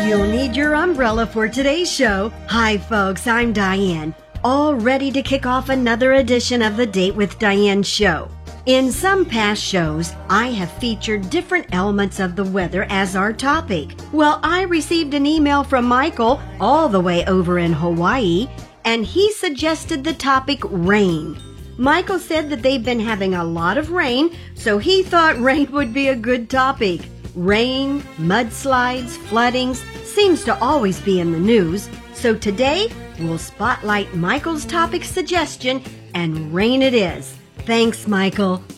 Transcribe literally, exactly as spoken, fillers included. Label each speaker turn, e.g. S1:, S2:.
S1: You'll need your umbrella for today's show. Hi, folks, I'm Diane, all ready to kick off another edition of the Date with Diane show. In some past shows, I have featured different elements of the weather as our topic. Well, I received an email from Michael, all the way over in Hawaii, and he suggested the topic rain. Michael said that they've been having a lot of rain, so he thought rain would be a good topic. Rain, mudslides, floodings seems to always be in the news, so today we'll spotlight Michael's topic suggestion, and rain it is. Thanks, Michael.